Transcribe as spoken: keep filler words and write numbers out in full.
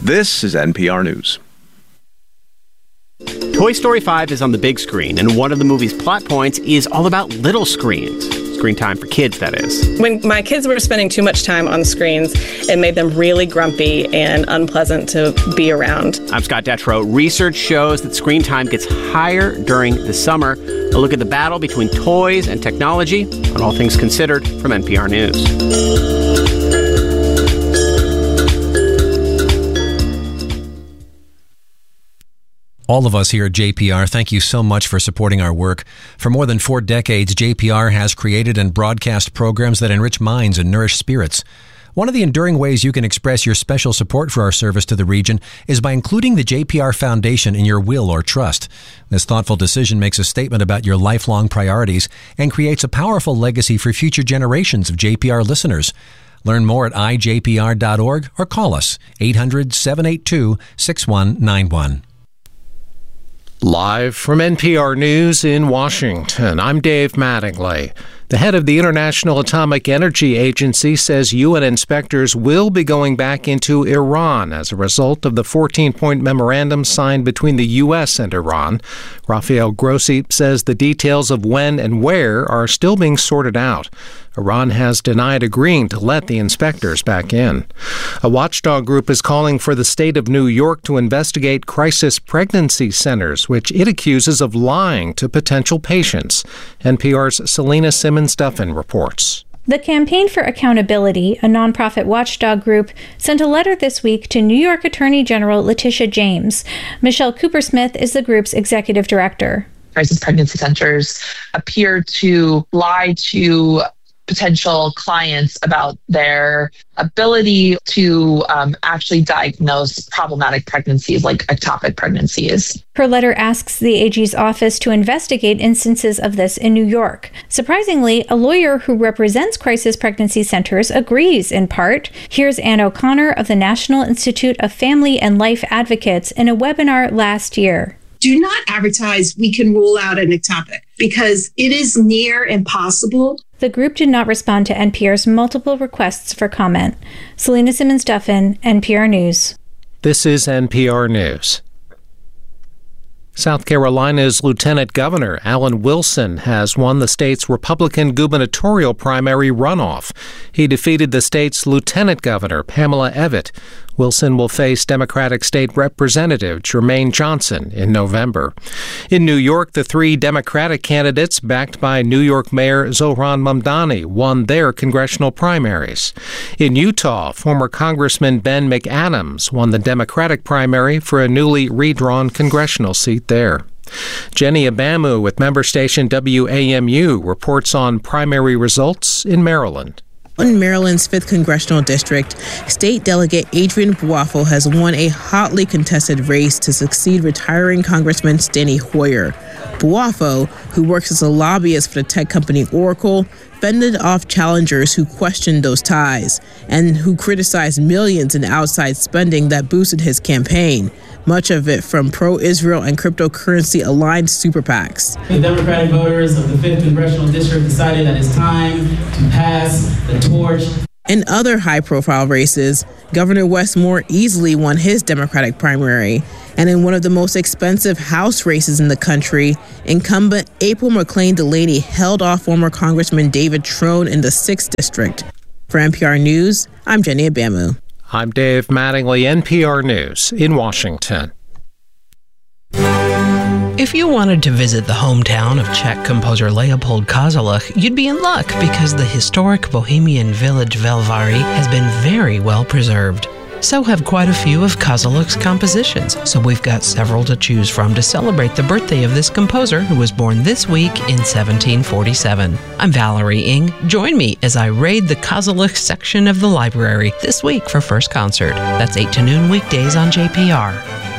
This is N P R News. Toy Story five is on the big screen, and one of the movie's plot points is all about little screens. Screen time for kids, that is. When my kids were spending too much time on screens, it made them really grumpy and unpleasant to be around. I'm Scott Detrow. Research shows that screen time gets higher during the summer. A look at the battle between toys and technology on All Things Considered from N P R News. All of us here at J P R, thank you so much for supporting our work. For more than four decades, J P R has created and broadcast programs that enrich minds and nourish spirits. One of the enduring ways you can express your special support for our service to the region is by including the J P R Foundation in your will or trust. This thoughtful decision makes a statement about your lifelong priorities and creates a powerful legacy for future generations of J P R listeners. Learn more at i j p r dot org or call us eight hundred, seven eight two, six one nine one. Live from N P R News in Washington, I'm Dave Mattingly. The head of the International Atomic Energy Agency says U N inspectors will be going back into Iran as a result of the fourteen-point memorandum signed between the U S and Iran. Rafael Grossi says the details of when and where are still being sorted out. Iran has denied agreeing to let the inspectors back in. A watchdog group is calling for the state of New York to investigate crisis pregnancy centers, which it accuses of lying to potential patients. N P R's Selena Simmons-Duffin reports. The Campaign for Accountability, a nonprofit watchdog group, sent a letter this week to New York Attorney General Letitia James. Michelle Coopersmith is the group's executive director. Crisis pregnancy centers appear to lie to potential clients about their ability to um, actually diagnose problematic pregnancies like ectopic pregnancies. Her letter asks the A G's office to investigate instances of this in New York. Surprisingly, a lawyer who represents crisis pregnancy centers agrees in part. Here's Ann O'Connor of the National Institute of Family and Life Advocates in a webinar last year. Do not advertise we can rule out an ectopic because it is near impossible. The group did not respond to N P R's multiple requests for comment. Selena Simmons-Duffin, N P R News. This is N P R News. South Carolina's Lieutenant Governor Alan Wilson has won the state's Republican gubernatorial primary runoff. He defeated the state's Lieutenant Governor Pamela Evette. Wilson will face Democratic State Representative Jermaine Johnson in November. In New York, the three Democratic candidates backed by New York Mayor Zohran Mamdani won their congressional primaries. In Utah, former Congressman Ben McAdams won the Democratic primary for a newly redrawn congressional seat there. Jenny Abamu with member station W A M U reports on primary results in Maryland. In Maryland's fifth Congressional District, State Delegate Adrian Buafo has won a hotly contested race to succeed retiring Congressman Steny Hoyer. Buafo, who works as a lobbyist for the tech company Oracle, fended off challengers who questioned those ties and who criticized millions in outside spending that boosted his campaign, much of it from pro-Israel and cryptocurrency-aligned super PACs. The Democratic voters of the fifth Congressional District decided that it's time to pass the torch. In other high-profile races, Governor Wes Moore easily won his Democratic primary. And in one of the most expensive House races in the country, incumbent April McClain Delaney held off former Congressman David Trone in the sixth District. For N P R News, I'm Jenny Abamu. I'm Dave Mattingly, N P R News in Washington. If you wanted to visit the hometown of Czech composer Leopold Kozeluch, you'd be in luck because the historic Bohemian village Velvary has been very well preserved. So have quite a few of Kozeluch's compositions, so we've got several to choose from to celebrate the birthday of this composer who was born this week in seventeen forty-seven. I'm Valerie Ng. Join me as I raid the Kozeluch section of the library this week for First Concert. That's eight to noon weekdays on J P R.